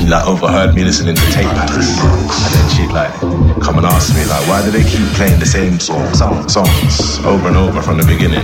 she like overheard me listening to tape packs, and then she'd like come and ask me like, why do they keep playing the same songs over and over from the beginning?